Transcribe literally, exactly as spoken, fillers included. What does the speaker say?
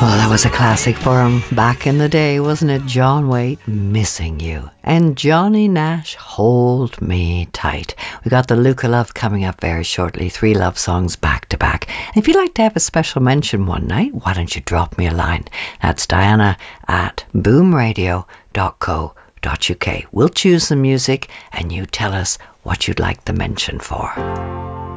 Well, that was a classic for him back in the day, wasn't it? John Waite, Missing You. And Johnny Nash, Hold Me Tight. We got the Luca Love coming up very shortly. Three love songs back to back. And if you'd like to have a special mention one night, why don't you drop me a line? That's Diana at boom radio dot co dot uk. We'll choose the music and you tell us what you'd like the mention for.